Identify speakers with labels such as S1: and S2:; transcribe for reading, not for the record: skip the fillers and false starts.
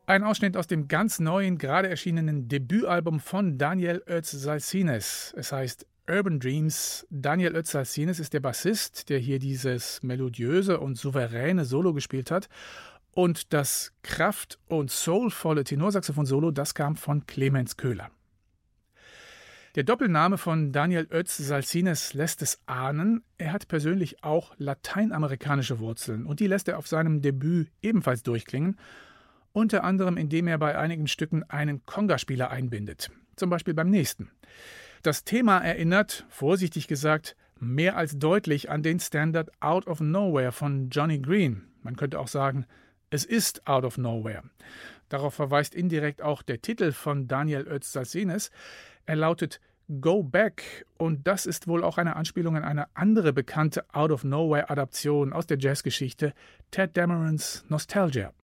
S1: Ein Ausschnitt aus dem ganz neuen, gerade erschienenen Debütalbum von Daniel Ötz-Salsines. Es heißt Urban Dreams. Daniel Ötz-Salsines ist der Bassist, der hier dieses melodiöse und souveräne Solo gespielt hat. Und das kraft- und soulvolle Tenorsaxophon-Solo, das kam von Clemens Köhler. Der Doppelname von Daniel Ötz-Salsines lässt es ahnen, er hat persönlich auch lateinamerikanische Wurzeln und die lässt er auf seinem Debüt ebenfalls durchklingen, unter anderem indem er bei einigen Stücken einen Conga-Spieler einbindet, zum Beispiel beim nächsten. Das Thema erinnert, vorsichtig gesagt, mehr als deutlich an den Standard Out of Nowhere von Johnny Green. Man könnte auch sagen, es ist Out of Nowhere. Darauf verweist indirekt auch der Titel von Daniel Ötz-Salsines. Er lautet Go Back und das ist wohl auch eine Anspielung an eine andere bekannte Out-of-Nowhere-Adaption aus der Jazzgeschichte, Tadd Damerons Nostalgia.